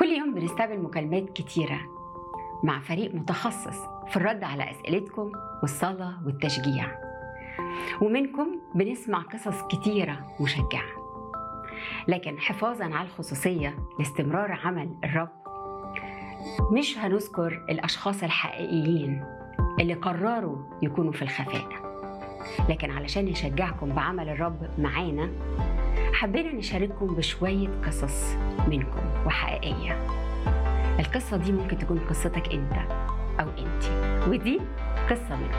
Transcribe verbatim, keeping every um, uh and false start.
كل يوم بنستقبل مكالمات كتيرة مع فريق متخصص في الرد على أسئلتكم والصلاة والتشجيع، ومنكم بنسمع قصص كتيرة مشجعة. لكن حفاظاً على الخصوصية لاستمرار عمل الرب، مش هنذكر الأشخاص الحقيقيين اللي قرروا يكونوا في الخفاء، لكن علشان نشجعكم بعمل الرب معانا حبينا نشارككم بشوية قصص منكم وحقيقية. القصة دي ممكن تكون قصتك انت او انتي، ودي قصة منكم.